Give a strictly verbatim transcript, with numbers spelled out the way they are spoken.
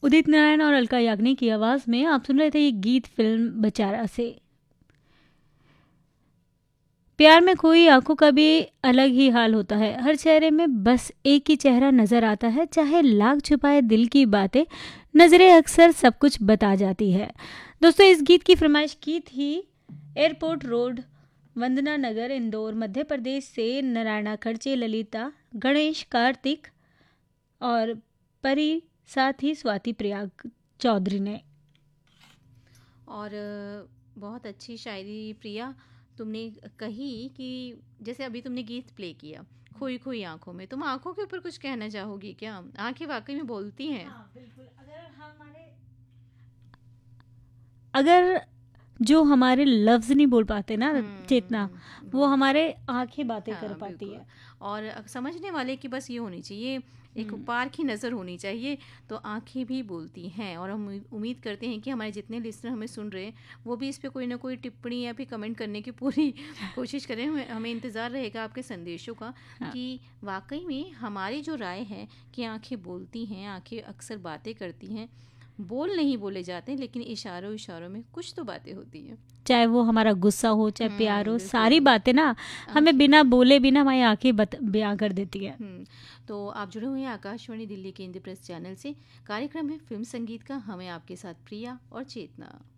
उदित नारायण और अलका याग्निक की आवाज में आप सुन रहे थे ये गीत फिल्म बेचारा से। प्यार में खोई आंखों का भी अलग ही हाल होता है। हर चेहरे में बस एक ही चेहरा नजर आता है, चाहे लाख छुपाए दिल की बातें, नजरें अक्सर सब कुछ बता जाती है। दोस्तों, इस गीत की फरमाइश की थी एयरपोर्ट रोड, वंदना नगर, इंदौर, मध्य प्रदेश से नारायणा खर्चे, ललिता, गणेश, कार्तिक और परी, साथ ही स्वाति प्रयाग चौधरी ने। और बहुत अच्छी शायरी प्रिया तुमने कही कि जैसे अभी तुमने गीत प्ले किया खोई खोई आंखों में, तुम आंखों के ऊपर कुछ कहना चाहोगी क्या? आंखें वाकई में बोलती हैं। हाँ, बिल्कुल। अगर हमारे अगर जो हमारे लफ्ज नहीं बोल पाते ना चेतना, वो हमारे आंखें बातें हाँ, कर पाती बिल्कुल। है। और समझने वाले की बस ये होनी चाहिए, एक पार की नज़र होनी चाहिए, तो आंखें भी बोलती हैं। और हम उम्मीद करते हैं कि हमारे जितने लिसनर हमें सुन रहे हैं वो भी इस पे कोई ना कोई टिप्पणी या फिर कमेंट करने की पूरी कोशिश करें। हमें हमें इंतज़ार रहेगा आपके संदेशों का हाँ। कि वाकई में हमारी जो राय है कि आंखें बोलती हैं, आंखें अक्सर बातें करती हैं। बोल नहीं बोले जाते लेकिन इशारों इशारों में कुछ तो बातें होती हैं। चाहे वो हमारा गुस्सा हो, चाहे प्यार हो, सारी बिल्कुल। बातें ना हमें बिना बोले बिना हमारी आंखें बयां कर देती है। तो आप जुड़े हुए हैं आकाशवाणी दिल्ली के इंद्रप्रस्थ चैनल से। कार्यक्रम है फिल्म संगीत का, हमें आपके साथ प्रिया और चेतना।